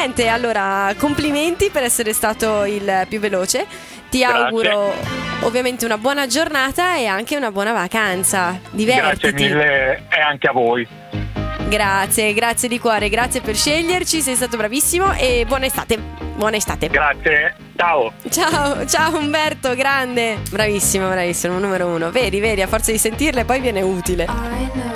niente, allora complimenti per essere stato il più veloce. Ti auguro ovviamente una buona giornata e anche una buona vacanza. Divertiti. Grazie mille e anche a voi. Grazie di cuore, grazie per sceglierci, sei stato bravissimo e buona estate. Grazie, ciao. Ciao Umberto, grande. Bravissimo, numero uno. Vedi, a forza di sentirle poi viene utile.